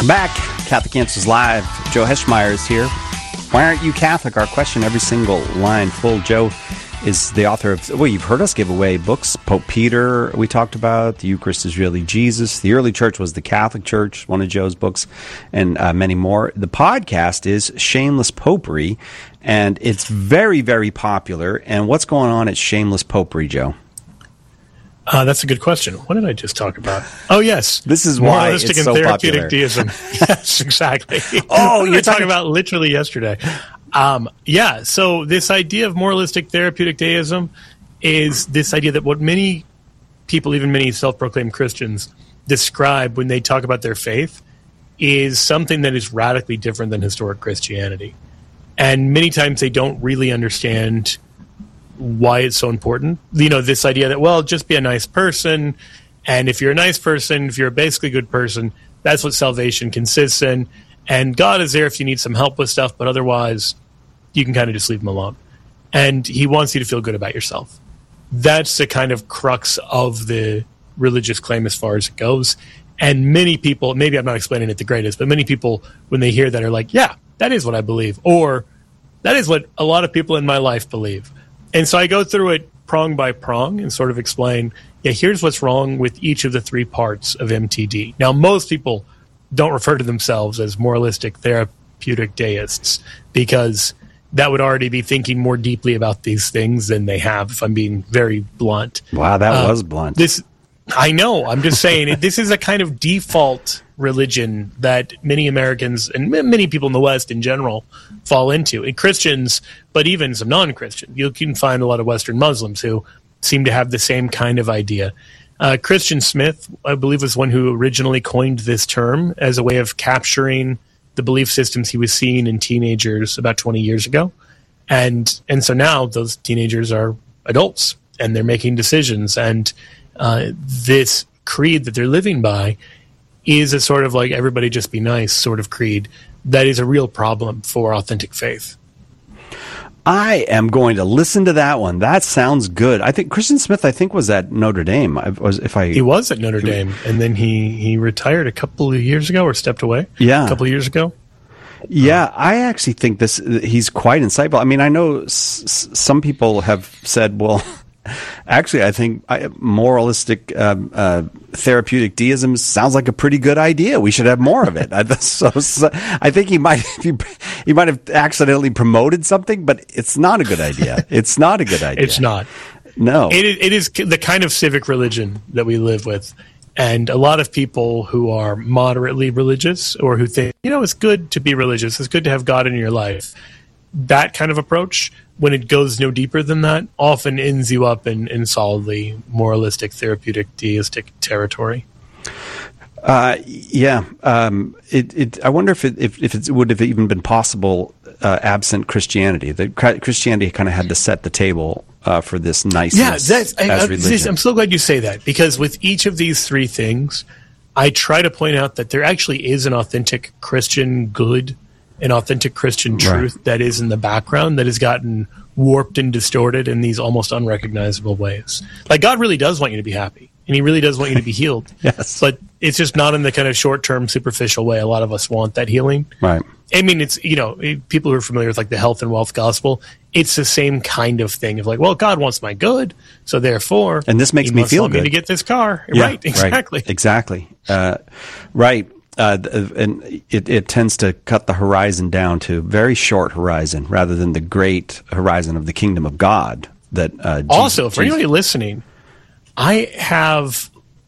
Welcome back. Catholic Answers Live. Joe Heschmeyer is here. Why aren't you Catholic? Our question, every single line full. Joe is the author of, well, you've heard us give away books. Pope Peter, we talked about. The Eucharist is really Jesus. The early church was the Catholic Church, one of Joe's books, and many more. The podcast is Shameless Popery, and it's very, very popular. And what's going on at Shameless Popery, Joe? That's a good question. What did I just talk about? Oh, yes. This is why it's and so therapeutic popular. deism. Yes, exactly. Oh, you're talking about literally yesterday. So this idea of moralistic therapeutic deism is this idea that what many people, even many self-proclaimed Christians, describe when they talk about their faith is something that is radically different than historic Christianity. And many times they don't really understand why it's so important. You know, this idea that, well, just be a nice person, and if you're a nice person, if you're a basically good person, that's what salvation consists in, and God is there if you need some help with stuff, but otherwise you can kind of just leave him alone. And he wants you to feel good about yourself. That's the kind of crux of the religious claim as far as it goes. And many people, maybe I'm not explaining it the greatest, but many people, when they hear that, are like, yeah, that is what I believe, or that is what a lot of people in my life believe. And so I go through it prong by prong and sort of explain, yeah, here's what's wrong with each of the three parts of MTD. Now, most people don't refer to themselves as moralistic therapeutic deists because that would already be thinking more deeply about these things than they have, if I'm being very blunt. Wow, that was blunt. I know. I'm just saying, this is a kind of default religion that many Americans and many people in the West in general fall into. And Christians, but even some non-Christians. You can find a lot of Western Muslims who seem to have the same kind of idea. Christian Smith, I believe, was one who originally coined this term as a way of capturing the belief systems he was seeing in teenagers about 20 years ago. And so now those teenagers are adults and they're making decisions. And this creed that they're living by is a sort of like everybody just be nice sort of creed that is a real problem for authentic faith. I am going to listen to that one. That sounds good. I think Christian Smith, was at Notre Dame. He was at Notre Dame, and then he retired a couple of years ago, or stepped away. Yeah, a couple of years ago. Yeah, I actually think he's quite insightful. I mean, I know some people have said, well, actually, I think moralistic therapeutic deism sounds like a pretty good idea. We should have more of it. So I think he might have accidentally promoted something, but it's not a good idea. It's not a good idea. It's not. No. It is the kind of civic religion that we live with. And a lot of people who are moderately religious or who think, it's good to be religious, it's good to have God in your life, that kind of approach, when it goes no deeper than that, often ends you up in solidly moralistic, therapeutic, deistic territory. I wonder if it would have even been possible absent Christianity. That Christianity kind of had to set the table for this niceness as religion. I'm so glad you say that, because with each of these three things, I try to point out that there actually is an authentic Christian good, an authentic Christian truth that is in the background that has gotten warped and distorted in these almost unrecognizable ways. Like, God really does want you to be happy, and he really does want you to be healed. Yes. But it's just not in the kind of short-term, superficial way a lot of us want that healing. Right. I mean, it's, people who are familiar with like the health and wealth gospel, it's the same kind of thing of like, well, God wants my good, so therefore, and this makes me feel good. Me to get this car. Yeah, right. Exactly. Right, exactly. Right. And it tends to cut the horizon down to very short horizon rather than the great horizon of the kingdom of God. That also, for anybody listening, I have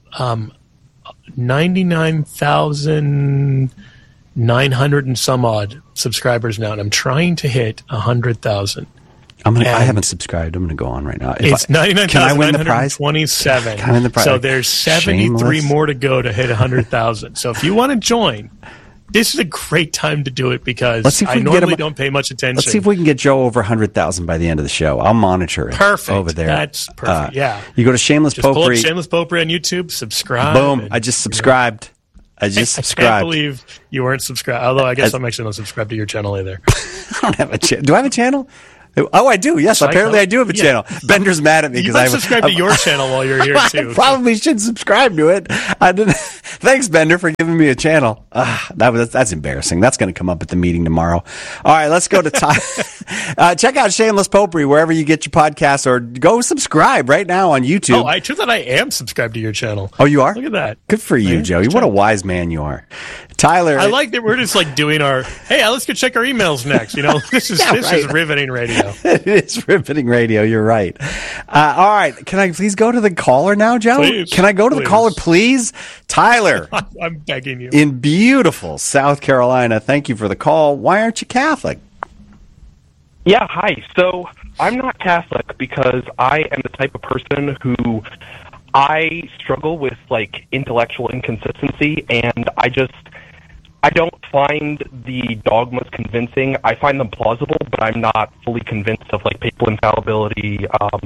99,900 and some odd subscribers now, and I'm trying to hit 100,000. I haven't subscribed. I'm going to go on right now. It's 99,927. Can I win the prize? So there's 73 Shameless. more to go to hit 100,000. So if you want to join, this is a great time to do it, because I normally don't pay much attention. Let's see if we can get Joe over 100,000 by the end of the show. I'll monitor it. Perfect. Over there. That's perfect. Yeah. You go to Shameless Just Popery. Pull up Shameless Popery on YouTube. Subscribe. Boom. I just subscribed. I can't believe you weren't subscribed. Although I guess I'm actually not subscribed to your channel either. I don't have a channel. Do I have a channel? Oh, I do. Yes, apparently I do have a channel. Bender's mad at me because I subscribe to your channel while you're here too. I probably should subscribe to it. I didn't. Thanks, Bender, for giving me a channel. That's embarrassing. That's going to come up at the meeting tomorrow. All right, let's go to Ty. Check out Shameless Popery wherever you get your podcasts, or go subscribe right now on YouTube. Oh, I thought I am subscribed to your channel. Oh, you are? Look at that. Good for you, Joe. What a wise man you are. Tyler. I like that we're just like doing our, hey, let's go check our emails next. This is riveting radio. It is riveting radio. You're right. All right. Can I please go to the caller now, Joe? Please, Can I go to the caller, please? Tyler. I'm begging you. In beautiful South Carolina. Thank you for the call. Why aren't you Catholic? Yeah, hi. So I'm not Catholic because I am the type of person who I struggle with like intellectual inconsistency, and I don't find the dogmas convincing. I find them plausible, but I'm not fully convinced of like papal infallibility,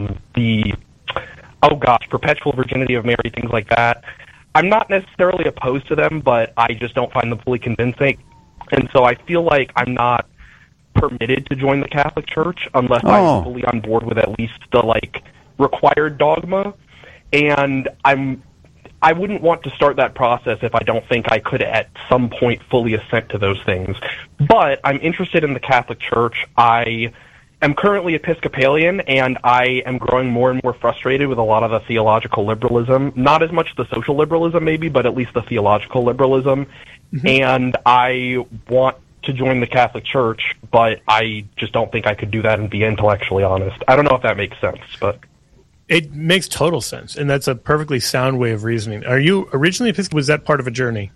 perpetual virginity of Mary, things like that. I'm not necessarily opposed to them, but I just don't find them fully convincing. And so I feel like I'm not permitted to join the Catholic Church unless I'm fully on board with at least the like required dogma. And I wouldn't want to start that process if I don't think I could at some point fully assent to those things. But I'm interested in the Catholic Church. I am currently Episcopalian, and I am growing more and more frustrated with a lot of the theological liberalism. Not as much the social liberalism, maybe, but at least the theological liberalism. Mm-hmm. And I want to join the Catholic Church, but I just don't think I could do that and be intellectually honest. I don't know if that makes sense, but... It makes total sense, and that's a perfectly sound way of reasoning. Are you originally Episcopal? Was that part of a journey?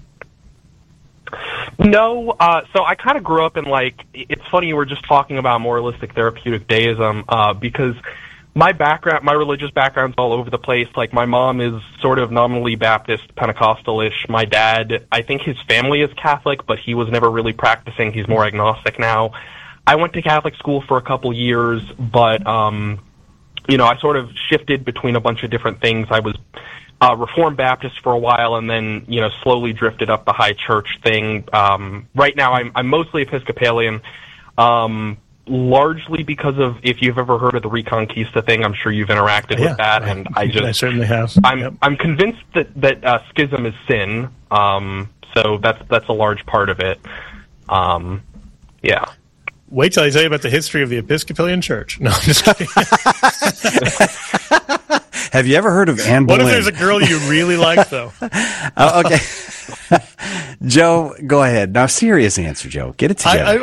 No, so I kind of grew up in, like, it's funny you were just talking about moralistic therapeutic deism, because my religious background's all over the place. Like, my mom is sort of nominally Baptist, Pentecostal-ish. My dad, I think his family is Catholic, but he was never really practicing. He's more agnostic now. I went to Catholic school for a couple years, but... I sort of shifted between a bunch of different things. I was Reformed Baptist for a while, and then, slowly drifted up the high church thing. Right now, I'm mostly Episcopalian, largely because of, if you've ever heard of the Reconquista thing, I'm sure you've interacted with that, and I certainly have. I'm convinced that schism is sin, so that's a large part of it. Yeah. Wait till I tell you about the history of the Episcopalian Church. No, I'm just kidding. Have you ever heard of Anne Boleyn? What if there's a girl you really like, though? Okay. Joe, go ahead. Now, serious answer, Joe. Get it together.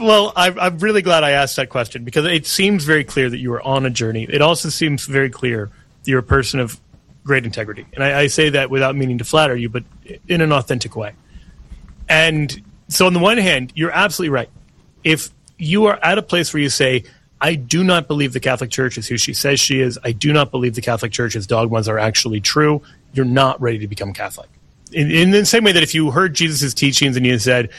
I'm really glad I asked that question, because it seems very clear that you were on a journey. It also seems very clear that you're a person of great integrity. And I say that without meaning to flatter you, but in an authentic way. And so on the one hand, you're absolutely right. If you are at a place where you say, I do not believe the Catholic Church is who she says she is, I do not believe the Catholic Church's dogmas are actually true, you're not ready to become Catholic. In the same way that if you heard Jesus' teachings and you said,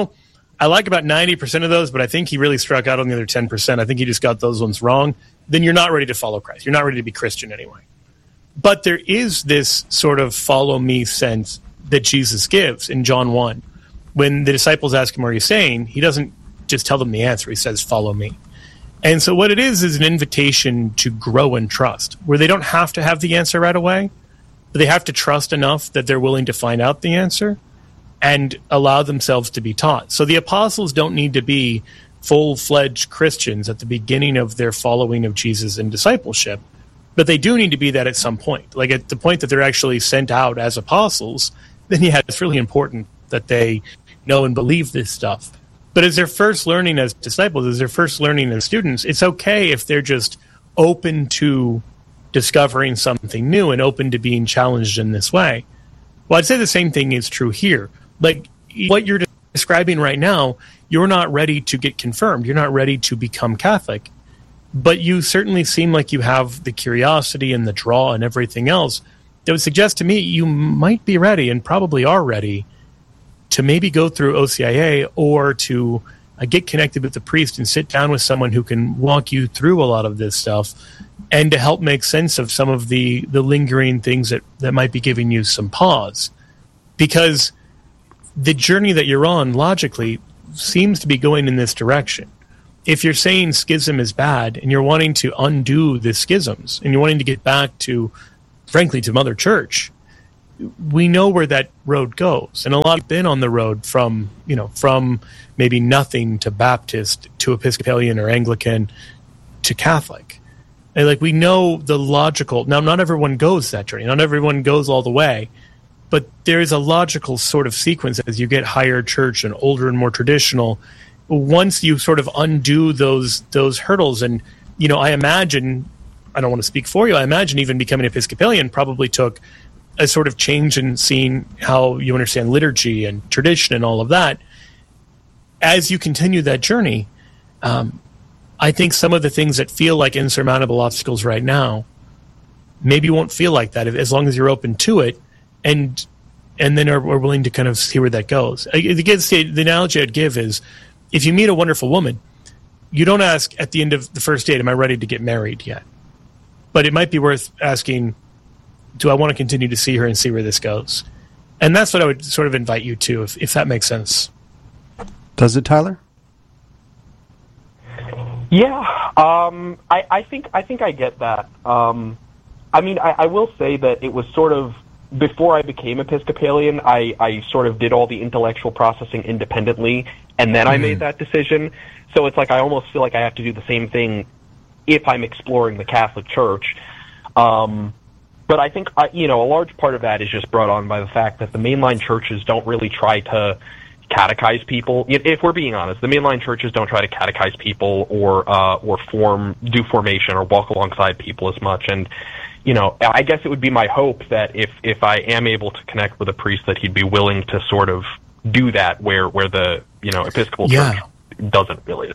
I like about 90% of those, but I think he really struck out on the other 10%, I think he just got those ones wrong, then you're not ready to follow Christ. You're not ready to be Christian anyway. But there is this sort of follow me sense that Jesus gives in John 1. When the disciples ask him, what are you saying? He doesn't just tell them the answer. He says, follow me. And so what it is an invitation to grow and trust, where they don't have to have the answer right away, but they have to trust enough that they're willing to find out the answer and allow themselves to be taught. So the apostles don't need to be full-fledged Christians at the beginning of their following of Jesus and discipleship, but they do need to be that at some point. Like at the point that they're actually sent out as apostles, then it's really important that they know and believe this stuff. But as they're first learning as disciples, as they're first learning as students, it's okay if they're just open to discovering something new and open to being challenged in this way. Well, I'd say the same thing is true here. Like what you're describing right now, you're not ready to get confirmed. You're not ready to become Catholic. But you certainly seem like you have the curiosity and the draw and everything else that would suggest to me you might be ready and probably are ready to maybe go through OCIA or to get connected with the priest and sit down with someone who can walk you through a lot of this stuff and to help make sense of some of the lingering things that might be giving you some pause. Because the journey that you're on, logically, seems to be going in this direction. if you're saying schism is bad and you're wanting to undo the schisms and you're wanting to get back to, frankly, to Mother Church, we know where that road goes. And a lot have been on the road from maybe nothing to Baptist to Episcopalian or Anglican to Catholic. And like, we know the logical, now not everyone goes that journey, not everyone goes all the way, but there is a logical sort of sequence as you get higher church and older and more traditional. Once you sort of undo those hurdles, and I imagine, I don't want to speak for you, I imagine even becoming Episcopalian probably took a sort of change in seeing how you understand liturgy and tradition and all of that. As you continue that journey, I think some of the things that feel like insurmountable obstacles right now maybe won't feel like that as long as you're open to it, and then are willing to kind of see where that goes. The analogy I'd give is, if you meet a wonderful woman, you don't ask at the end of the first date, am I ready to get married yet? But it might be worth asking, do I want to continue to see her and see where this goes? And that's what I would sort of invite you to, if that makes sense. Does it, Tyler? Yeah, I think I get that. I will say that it was sort of, before I became Episcopalian, I sort of did all the intellectual processing independently, and then I made that decision. So it's like I almost feel like I have to do the same thing if I'm exploring the Catholic Church. But I think, a large part of that is just brought on by the fact that the mainline churches don't really try to catechize people. If we're being honest, the mainline churches don't try to catechize people or do formation or walk alongside people as much. And I guess it would be my hope that if I am able to connect with a priest, that he'd be willing to sort of do that where the Episcopal Church doesn't really.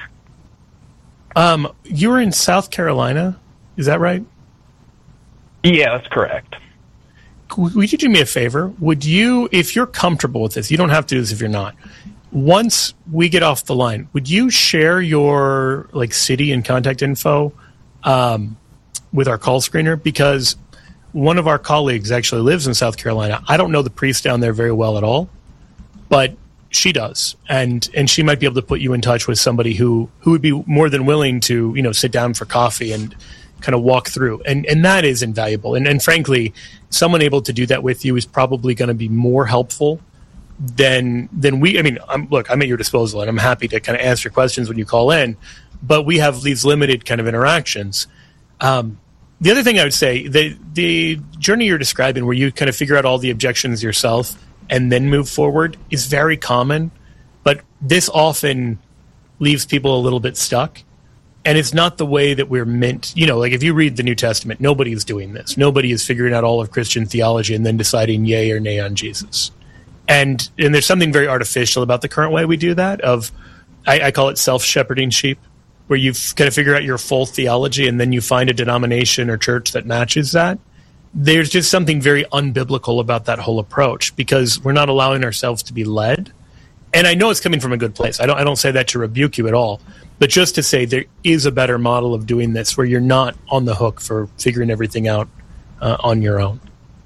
You were in South Carolina, is that right? Yeah, that's correct. Would you do me a favor? Would you, if you're comfortable with this, you don't have to do this if you're not. Once we get off the line, would you share your city and contact info with our call screener? Because one of our colleagues actually lives in South Carolina. I don't know the priest down there very well at all, but she does, and she might be able to put you in touch with somebody who would be more than willing to sit down for coffee and kind of walk through, and that is invaluable. And frankly, someone able to do that with you is probably going to be more helpful than we. I mean, I'm at your disposal, and I'm happy to kind of answer questions when you call in, but we have these limited kind of interactions. The other thing I would say, the journey you're describing, where you kind of figure out all the objections yourself and then move forward, is very common, but this often leaves people a little bit stuck. And it's not the way that we're meant, if you read the New Testament, nobody is doing this. Nobody is figuring out all of Christian theology and then deciding yay or nay on Jesus. And there's something very artificial about the current way we do that, I call it self-shepherding sheep, where you kind of figure out your full theology and then you find a denomination or church that matches that. There's just something very unbiblical about that whole approach, because we're not allowing ourselves to be led. And I know it's coming from a good place. I don't say that to rebuke you at all, but just to say there is a better model of doing this where you're not on the hook for figuring everything out on your own.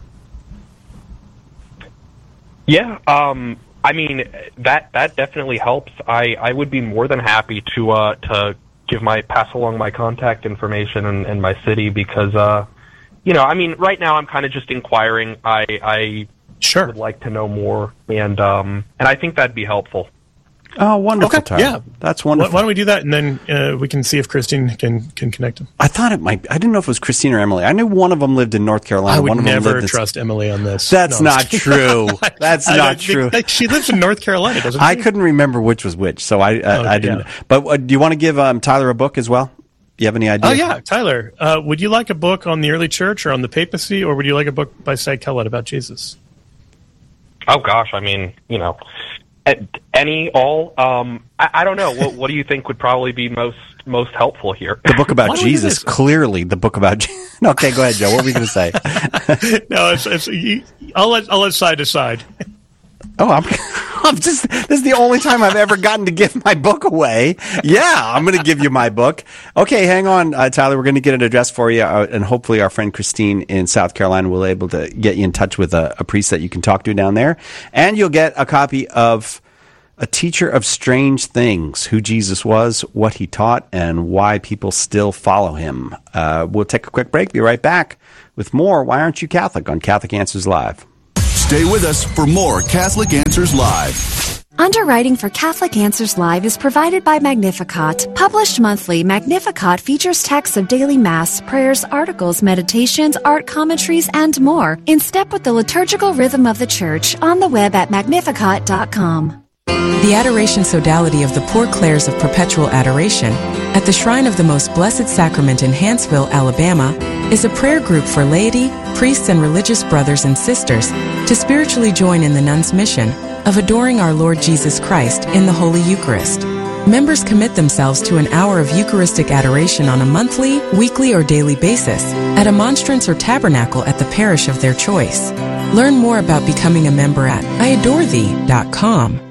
Yeah, that definitely helps. I would be more than happy to pass along my contact information and my city, because right now I'm kind of just inquiring. I Sure. would like to know more, and I think that'd be helpful. Oh, wonderful, Okay, Tyler. yeah. That's wonderful. Why don't we do that, and then we can see if Christine can connect them. I thought it might. I didn't know if it was Christine or Emily. I knew one of them lived in North Carolina. I would one of them never lived in... trust Emily on this. That's No, not true. That's not true. She lives in North Carolina, doesn't she? I couldn't remember which was which, so I didn't. yeah. But do you want to give Tyler a book as well? Do you have any idea? Oh, yeah. Tyler, would you like a book on the early church or on the papacy, or would you like a book by Cy Kellett about Jesus? Oh gosh, I don't know. What do you think would probably be most helpful here? The book about Jesus, clearly the book about Jesus. Okay, go ahead, Joe. What were you going to say? No, I'll let Cy decide. Oh, I'm just, this is the only time I've ever gotten to give my book away. Yeah, I'm going to give you my book. Okay, hang on, Tyler. We're going to get an address for you, and hopefully our friend Christine in South Carolina will be able to get you in touch with a priest that you can talk to down there. And you'll get a copy of a teacher of strange things, who Jesus was, what he taught, and why people still follow him. We'll take a quick break, be right back with more Why Aren't You Catholic on Catholic Answers Live. Stay with us for more Catholic Answers Live. Underwriting for Catholic Answers Live is provided by Magnificat. Published monthly, Magnificat features texts of daily Mass, prayers, articles, meditations, art commentaries, and more, in step with the liturgical rhythm of the Church, on the web at magnificat.com. The Adoration Sodality of the Poor Clares of Perpetual Adoration at the Shrine of the Most Blessed Sacrament in Hanceville, Alabama, is a prayer group for laity, priests, and religious brothers and sisters to spiritually join in the nuns' mission of adoring our Lord Jesus Christ in the Holy Eucharist. Members commit themselves to an hour of Eucharistic adoration on a monthly, weekly, or daily basis at a monstrance or tabernacle at the parish of their choice. Learn more about becoming a member at iadorethee.com.